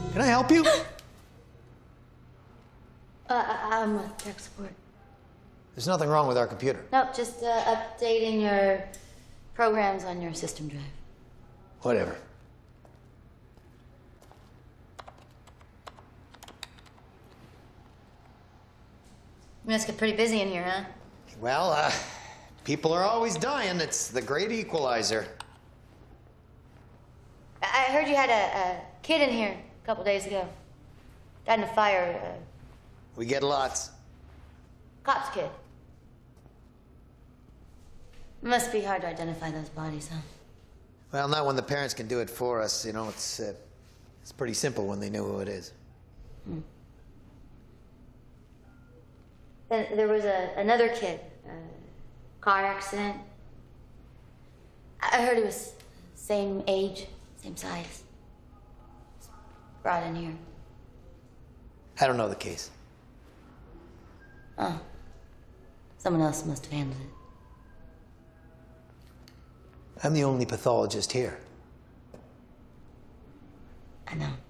Can I help you? I'm with tech support. There's nothing wrong with our computer. Nope, just updating your programs on your system drive. Whatever. You must get pretty busy in here, huh? Well, people are always dying. It's the great equalizer. I heard you had a kid in here a couple days ago. Died in a fire. We get lots. Cop's kid. Must be hard to identify those bodies, huh? Well, not when the parents can do it for us. You know, it's pretty simple when they know who it is. Hmm. Then there was another kid. Car accident. I heard he was same age, same size. Brought in here. I don't know the case. Oh. Someone else must have handled it. I'm the only pathologist here. I know.